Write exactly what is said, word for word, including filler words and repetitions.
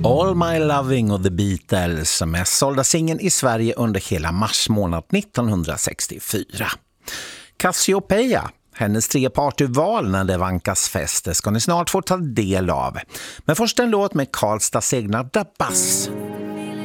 All My Loving och The Beatles, mest sålda singeln i Sverige under hela mars månad nittonhundrasextiofyra. Cassiopeia, hennes tre partyval när det vankas fest, ska ni snart få ta del av. Men först en låt med Karlstads egna Da Bass.